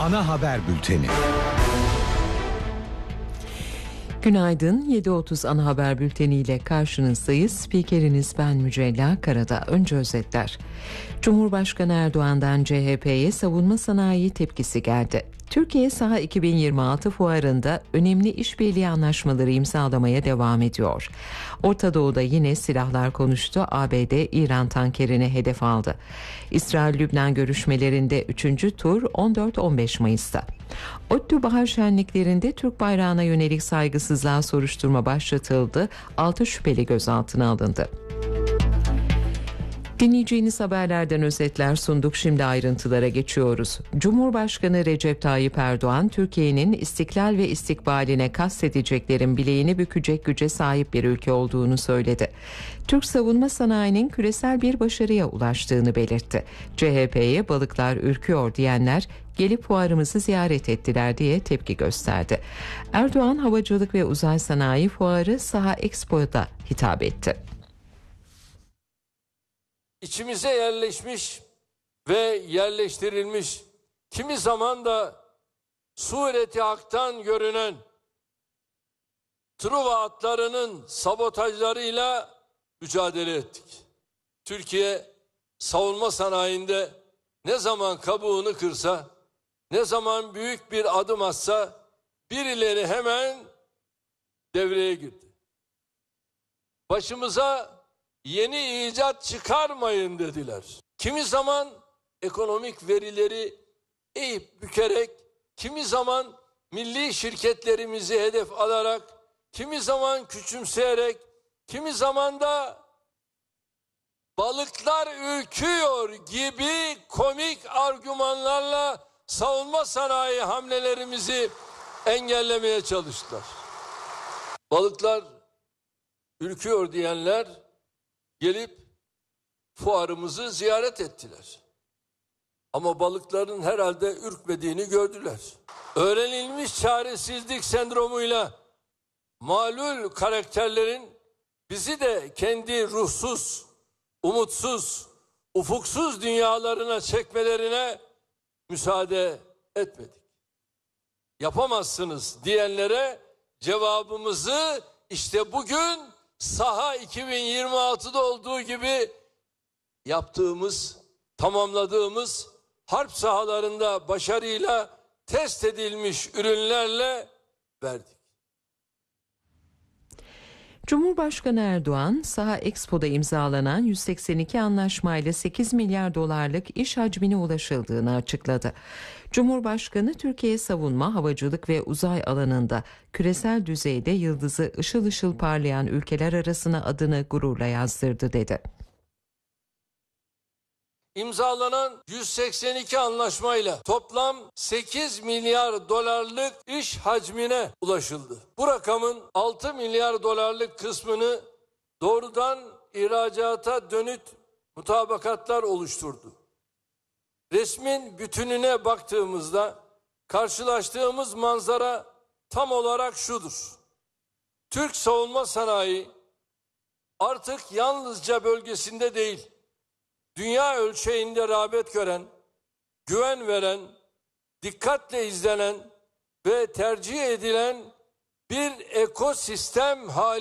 Ana haber bülteni. Günaydın. 7.30 ana haber bülteniyle karşınızdayız. Spikeriniz ben Mücella Karada. Önce özetler. Cumhurbaşkanı Erdoğan'dan CHP'ye savunma sanayi tepkisi geldi. Türkiye Saha 2026 fuarında önemli işbirliği anlaşmaları imzalamaya devam ediyor. Orta Doğu'da yine silahlar konuştu. ABD İran tankerini hedef aldı. İsrail-Lübnan görüşmelerinde 3. tur 14-15 Mayıs'ta. ODTÜ bahar şenliklerinde Türk bayrağına yönelik saygısızlığa soruşturma başlatıldı. 6 şüpheli gözaltına alındı. Dinleyeceğiniz haberlerden özetler sunduk. Şimdi ayrıntılara geçiyoruz. Cumhurbaşkanı Recep Tayyip Erdoğan, Türkiye'nin istiklal ve istikbaline kastedeceklerin bileğini bükecek güce sahip bir ülke olduğunu söyledi. Türk savunma sanayinin küresel bir başarıya ulaştığını belirtti. CHP'ye balıklar ürküyor diyenler gelip fuarımızı ziyaret ettiler diye tepki gösterdi. Erdoğan, Havacılık ve Uzay Sanayi Fuarı Saha Expo'da hitap etti. İçimize yerleşmiş ve yerleştirilmiş, kimi zaman da sureti haktan görünen Truva atlarının sabotajlarıyla mücadele ettik. Türkiye savunma sanayinde ne zaman kabuğunu kırsa, ne zaman büyük bir adım atsa birileri hemen devreye girdi. Başımıza yeni icat çıkarmayın dediler. Kimi zaman ekonomik verileri eğip bükerek, kimi zaman milli şirketlerimizi hedef alarak, kimi zaman küçümseyerek, kimi zaman da balıklar ürküyor gibi komik argümanlarla savunma sanayi hamlelerimizi engellemeye çalıştılar. Balıklar ürküyor diyenler gelip fuarımızı ziyaret ettiler. Ama balıkların herhalde ürkmediğini gördüler. Öğrenilmiş çaresizlik sendromuyla malul karakterlerin bizi de kendi ruhsuz, umutsuz, ufuksuz dünyalarına çekmelerine müsaade etmedik. Yapamazsınız diyenlere cevabımızı işte bugün Saha 2026'da olduğu gibi yaptığımız, tamamladığımız harp sahalarında başarıyla test edilmiş ürünlerle verdik. Cumhurbaşkanı Erdoğan, Saha Expo'da imzalanan 182 anlaşmayla 8 milyar dolarlık iş hacmine ulaşıldığını açıkladı. Cumhurbaşkanı, Türkiye savunma, havacılık ve uzay alanında küresel düzeyde yıldızı ışıl ışıl parlayan ülkeler arasına adını gururla yazdırdı dedi. İmzalanan 182 anlaşmayla toplam 8 milyar dolarlık iş hacmine ulaşıldı. Bu rakamın 6 milyar dolarlık kısmını doğrudan ihracata dönük mutabakatlar oluşturdu. Resmin bütününe baktığımızda karşılaştığımız manzara tam olarak şudur. Türk savunma sanayi artık yalnızca bölgesinde değil, dünya ölçeğinde rağbet gören, güven veren, dikkatle izlenen ve tercih edilen bir ekosistem haline